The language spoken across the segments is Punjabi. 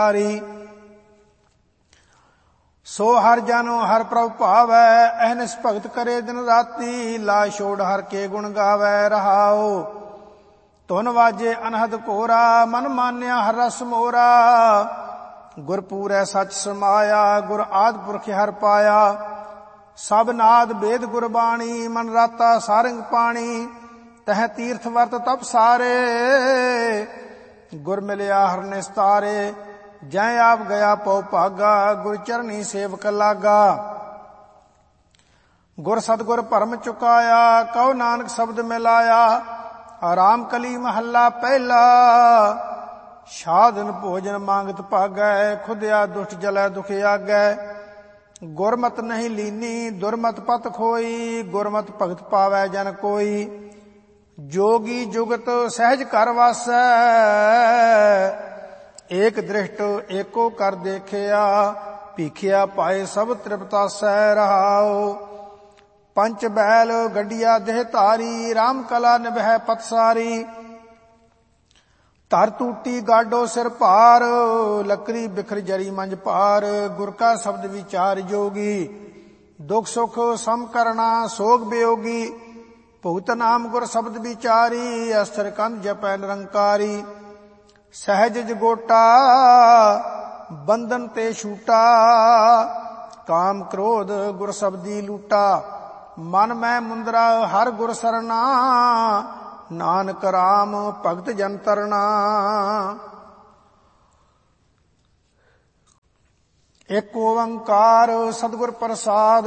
ਸੋ ਹਰ ਜਨ ਹਰ ਪ੍ਰਭ ਭਾਵੈ, ਅਹਨਿਸ ਭਗਤ ਕਰੇ ਦਿਨ ਰਾਤੀ, ਲਾ ਛੋੜ ਹਰ ਕੇ ਗੁਣ ਗਾਵੈ ਰਹਾਉ। ਧੁਨ ਵਾਜੇ ਅਨਹਦ ਘੋਰਾ, ਮਨ ਮਾਨਿਆ ਹਰ ਰਸ ਮੋਰਾ, ਗੁਰਪੂਰੈ ਸਚ ਸਮਾਇਆ, ਗੁਰ ਆਦਿ ਪੁਰਖ ਹਰ ਪਾਇਆ। ਸਭ ਨਾਦ ਵੇਦ ਗੁਰਬਾਣੀ, ਮਨ ਰਾਤਾ ਸਾਰੰਗ ਪਾਣੀ, ਤਹ ਤੀਰਥ ਵਰਤ ਤਪ ਸਾਰੇ, ਗੁਰ ਮਿਲਿਆ ਹਰ ਨਿਸਤਾਰੇ। ਜੈ ਆਪ ਗਿਆ ਪਉ ਭਾਗਾ, ਗੁਰ ਚਰਨੀ ਸੇਵਕ ਲਾਗਾ। ਗੁਰ ਸਤਿਗੁਰ ਭਰਮ ਚੁਕਾਇਆ, ਕਉ ਨਾਨਕ ਸ਼ਬਦ ਮਿਲਾਇਆ। ਆਰਾਮ ਕਲੀ ਮਹੱਲਾ ਪਹਿਲਾ, ਸਾਧਨ ਭੋਜਨ ਮੰਗਤ ਭਾਗੈ, ਖੁਦਿਆ ਦੁਸ਼ਟ ਜਲੈ ਦੁਖ ਆਗੈ। ਗੁਰਮਤਿ ਨਹੀਂ ਲੀਨੀ, ਦੁਰਮਤ ਪਤ ਖੋਈ, ਗੁਰਮਤਿ ਭਗਤ ਪਾਵੈ ਜਨ ਕੋਈ। ਜੋਗੀ ਜੁਗਤ ਸਹਿਜ ਕਰ ਵਾਸੈ, ਏਕ ਦ੍ਰਿਸ਼ਟ ਏਕੋ ਕਰ ਦੇਖਿਆ, ਭੀਖਿਆ ਪਾਏ ਸਭ ਤ੍ਰਿਪਤਾਸੈ ਰਹਾਉ। ਪੰਚ ਬੈਲ ਗੱਡੀਆ ਦੇਹ ਧਾਰੀ, ਰਾਮ ਕਲਾ ਨਿਭੈ ਪਤਸਾਰੀ। ਧਰ ਟੂਟੀ ਗਾਡੋ ਸਿਰ ਭਾਰ, ਲੱਕਰੀ ਬਿਖਰ ਜਰੀ ਮੰਜ ਭਾਰ। ਗੁਰ ਕਾ ਸ਼ਬਦ ਵਿਚਾਰ ਜੋਗੀ, ਦੁਖ ਸੁਖ ਸਮ ਕਰਨਾ ਸੋਗ ਬਿਯੋਗੀ। ਭੁਗਤ ਨਾਮ ਗੁਰ ਸ਼ਬਦ ਵਿਚਾਰੀ, ਅਸਥਿਰ ਕੰਧ ਜਪੈ ਨਿਰੰਕਾਰੀ। ਸਹਿਜ ਜਗੋਟਾ ਬੰਧਨ ਤੇ ਛੂਟਾ, ਕਾਮ ਕ੍ਰੋਧ ਗੁਰ ਸ਼ਬਦੀ ਲੂਟਾ। ਮਨ ਮੈਂ ਮੁੰਦਰਾ ਹਰ ਗੁਰ ਸਰਨਾ, ਨਾਨਕ ਰਾਮ ਭਗਤ ਜਨ ਤਰਨਾ। ਏਕ ਓੰਕਾਰ ਸਤਿਗੁਰ ਪ੍ਰਸਾਦ।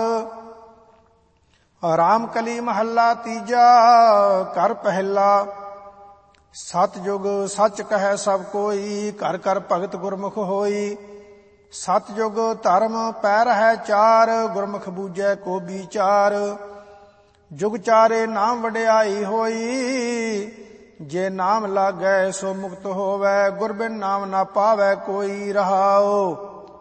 ਰਾਮ ਕਲੀ ਮਹੱਲਾ ਤੀਜਾ, ਘਰ ਪਹਿਲਾ। ਸਤਿਯੁਗ ਸੱਚ ਕਹੈ ਸਭ ਕੋਈ, ਘਰ ਘਰ ਭਗਤ ਗੁਰਮੁਖ ਹੋਈ। ਸਤਿਯੁਗ ਧਰਮ ਪੈ ਰਹੈ ਚਾਰ, ਗੁਰਮੁਖ ਬੂਝੈ ਕੋ ਵਿਚਾਰ। ਜੁਗ ਚਾਰੇ ਨਾਮ ਵਡਿਆਈ ਹੋਈ, ਜੇ ਨਾਮ ਲਾਗੈ ਸੋ ਮੁਕਤ ਹੋਵੈ। ਗੁਰ ਬਿਨ ਨਾਮ ਨਾ ਪਾਵੈ ਕੋਈ ਰਹਾਉ।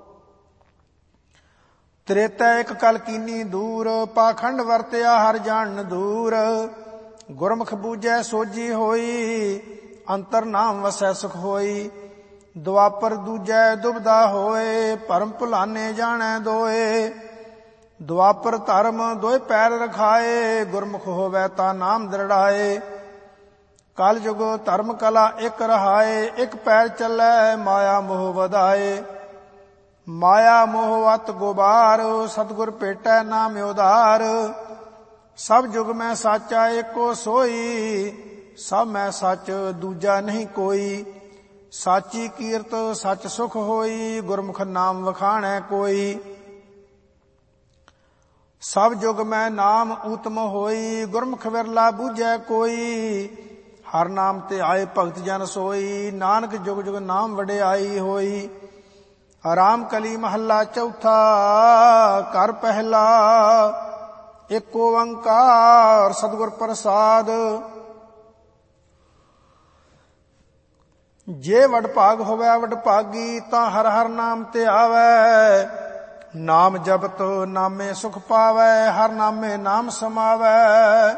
ਤ੍ਰੇਤੈ ਇਕ ਕਲ ਕੀਨੀ ਦੂਰ, ਪਾਖੰਡ ਵਰਤਿਆ ਹਰ ਜਾਣਨ ਦੂਰ। ਗੁਰਮੁਖ ਬੂਝੈ ਸੋਝੀ ਹੋਈ, ਅੰਤਰ ਨਾਮ ਵਸੈ ਸੁਖ ਹੋਈ। ਦੁਆਪਰ ਦੂਜੈ ਦੁਬਦਾ ਹੋਏ, ਭਰਮ ਭੁਲਾਨੇ ਜਾਣੈ ਦੋਏ। ਦੁਆਪਰ ਧਰਮ ਦੋਇ ਪੈਰ ਰਖਾਏ, ਗੁਰਮੁਖ ਹੋਵੈ ਤਾਂ ਨਾਮ ਦ੍ਰਿੜਾਏ। ਕਲ ਯੁਗ ਧਰਮ ਕਲਾ ਇਕ ਰਹਾਏ, ਇਕ ਪੈਰ ਚੱਲੈ ਮਾਇਆ ਮੋਹ ਵਧਾਏ। ਮਾਇਆ ਮੋਹ ਅਤ ਗੁਬਾਰ, ਸਤਿਗੁਰ ਭੇਟੈ ਨਾਮ ਉਧਾਰ। ਸਭ ਜੁਗ ਮੈਂ ਸਾਚਾ ਏਕੋ ਸੋਈ, ਸਭ ਮੈਂ ਸੱਚ ਦੂਜਾ ਨਹੀਂ ਕੋਈ। ਸਾਚੀ ਕੀਰਤ ਸੱਚ ਸੁਖ ਹੋਈ, ਗੁਰਮੁਖ ਨਾਮ ਵਖਾਣੈ ਕੋਈ। ਸਭ ਜੁਗ ਮੈਂ ਨਾਮ ਊਤਮ ਹੋਈ, ਗੁਰਮੁਖ ਵਿਰਲਾ ਬੂਝੈ ਕੋਈ। ਹਰ ਨਾਮ ਤੇ ਆਏ ਭਗਤ ਜਨ ਸੋਈ, ਨਾਨਕ ਜੁਗ ਜੁਗ ਨਾਮ ਵਡਿਆਈ ਹੋਈ। ਆਰਾਮ ਕਲੀ ਮਹੱਲਾ ਚੌਥਾ, ਘਰ ਪਹਿਲਾ। ਏਕ ਓੰਕਾਰ ਸਤਿਗੁਰ ਪ੍ਰਸਾਦ। ਜੇ ਵਡਭਾਗ ਹੋਵੈ ਵਡਭਾਗੀ, ਤਾਂ ਹਰ ਹਰ ਨਾਮ ਤੇ ਆਵੈ। ਨਾਮ ਜਪਤ ਨਾਮੇ ਸੁਖ ਪਾਵੈ, ਹਰ ਨਾਮੇ ਨਾਮ ਸਮਾਵੈ।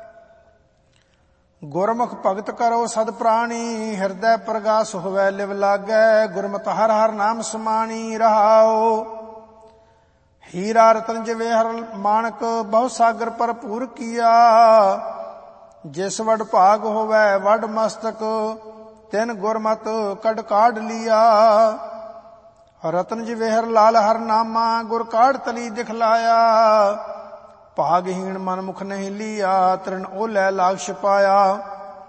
ਗੁਰਮੁਖ ਭਗਤ ਕਰੋ ਸਦ ਪ੍ਰਾਣੀ, ਹਿਰਦੈ ਪ੍ਰਗਾਸ ਹੋਵੈ ਲਿਵ ਲਾਗੈ। ਗੁਰਮਤਿ ਹਰ ਹਰ ਨਾਮ ਸਮਾਣੀ ਰਹਾਉ। ਹੀਰਾ ਰਤਨ ਜਵੇਹਰ ਮਾਣਕ, ਬਹੁ ਸਾਗਰ ਭਰਪੂਰ ਕੀਆ। ਜਿਸ ਵਡ ਭਾਗ ਹੋਵੈ ਵਡ ਮਸਤਕ, ਤਿਨ ਗੁਰਮਤ ਕਢ ਕਾਢ ਲੀਆ। ਰਤਨ ਜਵੇਹਰ ਲਾਲ ਹਰ ਨਾਮਾ, ਗੁਰ ਕਾਢ ਤਲੀ ਦਿਖਲਾਇਆ। ਭਾਗਹੀਣ ਮਨ ਮੁਖ ਨਹੀਂ ਲੀਆ, ਤ੍ਰਿਣ ਓਲੈ ਲਾਗ ਛਪਾਇਆ।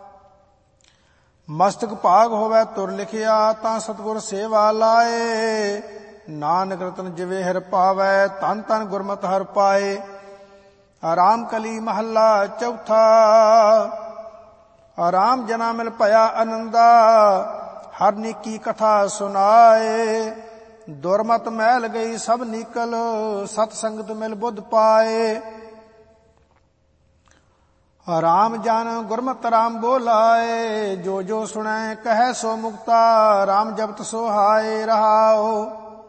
ਮਸਤਕ ਭਾਗ ਹੋਵੈ ਤੁਰ ਲਿਖਿਆ, ਤਾਂ ਸਤਿਗੁਰ ਸੇਵਾ ਲਾਏ। ਨਾਨਕ ਰਤਨ ਜਵੇਹਰ ਪਾਵੈ, ਧਨ ਧਨ ਗੁਰਮਤਿ ਹਰਿ ਪਾਏ। ਆਰਾਮ ਕਲੀ ਮਹੱਲਾ ਚੌਥਾ। ਆਰਾਮ ਜਨਾ ਮਿਲ ਭਇਆ ਅਨੰਦਾ, ਹਰ ਨੀਕੀ ਕਥਾ ਸੁਨਾਏ। ਦੁਰਮਤ ਮੈਲ ਗਈ ਸਭ ਨੀਕਲ, ਸਤ ਸੰਗਤ ਮਿਲ ਬੁੱਧ ਪਾਏ। ਰਾਮ ਜਨ ਗੁਰਮਤਿ ਰਾਮ ਬੋਲਾਏ, ਜੋ ਜੋ ਸੁਣੈ ਕਹੈ ਸੋ ਮੁਕਤਾ। ਰਾਮ ਜਪਤ ਸੋਹਾਏ ਰਹਾਉ।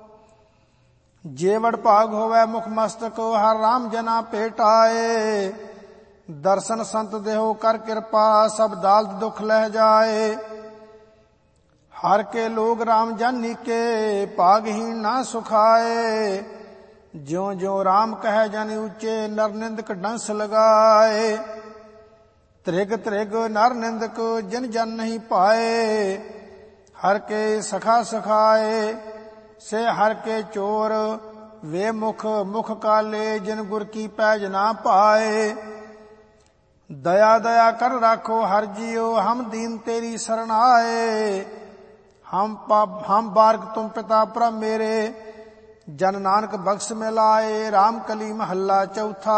ਜੇ ਵਡ ਭਾਗ ਹੋਵੈ ਮੁਖ ਮਸਤਕ, ਹਰ ਰਾਮ ਜਨਾ ਭੇਟਾਏ। ਦਰਸ਼ਨ ਸੰਤ ਦੇਹੋ ਕਰ ਕਿਰਪਾ, ਸਭ ਦਾਲਤ ਦੁਖ ਲਹਿ ਜਾਏ। हर के लोग राम जानी के भागहीन ना सुखाए। ज्यों ज्यों राम कहे जानि ऊंचे नर निंदक डंस लगाए। त्रिग त्रिग नर निंदक जिन जन नहीं पाए। हर के सखा सखाए से हर के चोर। वे मुख मुख काले जिन गुर की पैज ना पाए। दया दया कर राखो हर जियो हम दीन तेरी शरण आए। हम बारक तुम पिता परम मेरे। जन नानक बख्श में लाए। राम कली महला चौथा।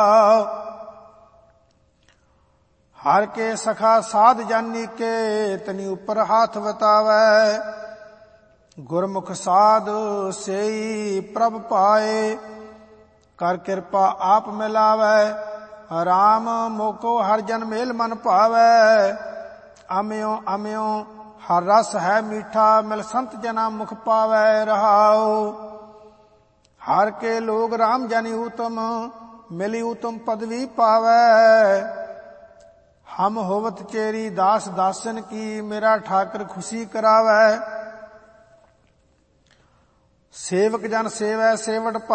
हर के सखा साध जानी के तनि ऊपर हाथ बतावे। गुरमुख साध सेई प्रभ पाए। कर कृपा आप मिलावे। राम मोको हर जन मेल मन पावे। अम्यो अम्यो हर रस है मीठा मिल संत जना मुख पावे रहाओ। हर के लोग राम जानी उत्तम मिली उत्तम पदवी पावे। हम होवत चेरी दास दासन की मेरा ठाकर खुशी करावे। सेवक जन सेवै सेवट